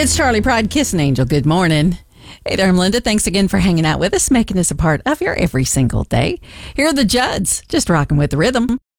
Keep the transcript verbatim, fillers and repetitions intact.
It's Charlie Pride, Kissing Angel. Good morning. Hey there, I'm Linda. Thanks again for hanging out with us, making us a part of your every single day. Here are the Judds, just rocking with the rhythm.